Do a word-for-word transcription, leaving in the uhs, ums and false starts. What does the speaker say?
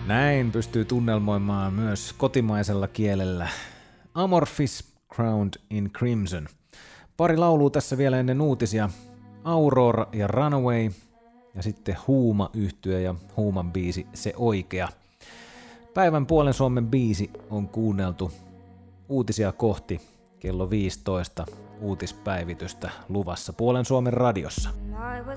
Näin pystyy tunnelmoimaan myös kotimaisella kielellä. Amorphis, Crowned in Crimson. Pari laulua tässä vielä ennen uutisia. Aurora ja Runaway. Ja sitten Huuma-yhtye ja Huuman biisi Se Oikea. Päivän puolen Suomen biisi on kuunneltu. Uutisia kohti kello viisitoista. Uutispäivitystä luvassa Puolen Suomen radiossa.